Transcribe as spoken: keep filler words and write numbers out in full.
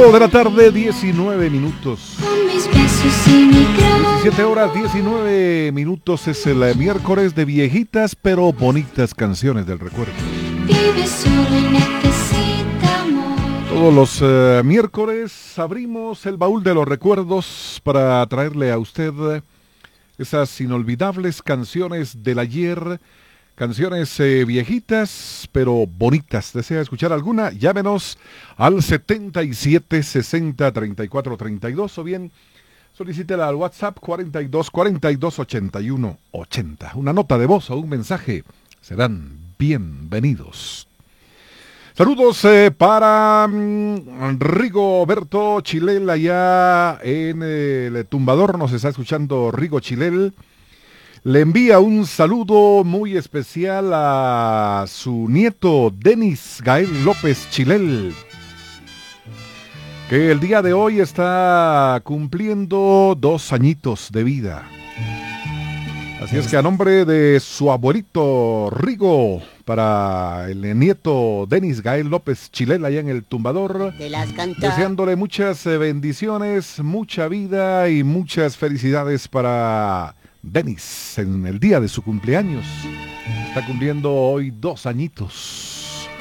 Cinco de la tarde, diecinueve minutos. diecisiete horas, diecinueve minutos. Es el miércoles de viejitas pero bonitas canciones del recuerdo. Todos los uh, miércoles abrimos el baúl de los recuerdos para traerle a usted esas inolvidables canciones del ayer. Canciones eh, viejitas, pero bonitas. ¿Desea escuchar alguna? Llámenos al setenta y siete, sesenta, treinta y cuatro, treinta y dos o bien solicítela al WhatsApp cuarenta y dos, cuarenta y dos, ochenta y uno, ochenta. Una nota de voz o un mensaje serán bienvenidos. Saludos eh, para mm, Rigoberto Chilel allá en el Tumbador. Nos está escuchando Rigo Chilel. Le envía un saludo muy especial a su nieto Denis Gael López Chilel, que el día de hoy está cumpliendo dos añitos de vida. Así es que a nombre de su abuelito Rigo, para el nieto Denis Gael López Chilel allá en el Tumbador, de las deseándole muchas bendiciones, mucha vida y muchas felicidades para Denis en el día de su cumpleaños. Está cumpliendo hoy dos añitos.